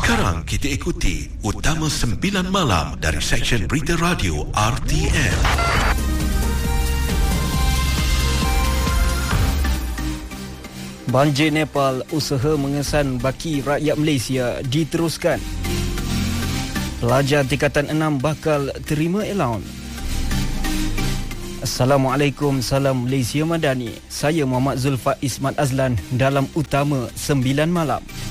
Sekarang kita ikuti Utama 9 Malam dari Seksyen Berita Radio RTM. Banjir Nepal, usaha mengesan baki rakyat Malaysia diteruskan. Pelajar tingkatan 6 bakal terima allowance. Assalamualaikum, salam Malaysia Madani. Saya Muhammad Zulfa Ismat Azlan dalam Utama 9 Malam.